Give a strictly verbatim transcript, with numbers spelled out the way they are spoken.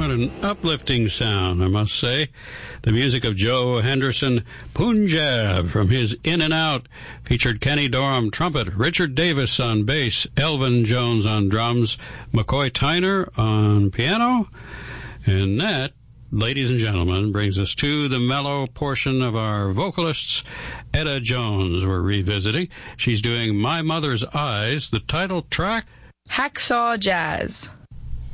What an uplifting sound, I must say. The music of Joe Henderson Punjab from his In and Out featured Kenny Dorham trumpet, Richard Davis on bass, Elvin Jones on drums, McCoy Tyner on piano. And that, ladies and gentlemen, brings us to the mellow portion of our vocalists. Etta Jones we're revisiting. She's doing My Mother's Eyes, the title track, Hacksaw Jazz.